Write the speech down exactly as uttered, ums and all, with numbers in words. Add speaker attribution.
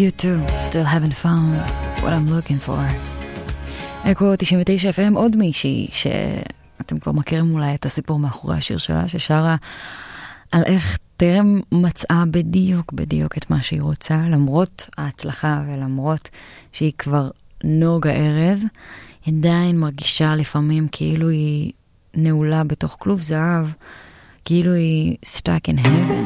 Speaker 1: You too, still haven't found what I'm looking for. אקו תשעים ותשע אף אם, עוד מישהי שאתם כבר מכירים אולי את הסיפור מאחורי השיר שלה, ששרה על איך טרם מצאה בדיוק בדיוק את מה שהיא רוצה, למרות ההצלחה ולמרות שהיא כבר נוגה ארז, היא עדיין מרגישה לפעמים כאילו היא נעולה בתוך כלוב זהב, כאילו היא stuck in heaven.